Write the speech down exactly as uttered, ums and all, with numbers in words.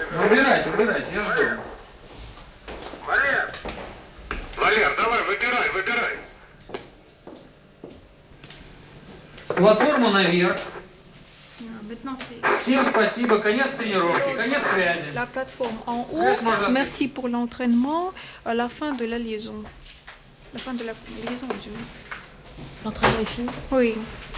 Ну, выбирайте, выбирайте, я жду. Валер! Валер, давай, выбирай, выбирай. Платформу наверх. Maintenant, c'est Всем спасибо, конец тренировки, конец связи. la plateforme en haut. Связь может быть. Merci pour l'entraînement. À la fin de la liaison. La fin de la liaison, je veux dire. L'entraînement est fini. Oui.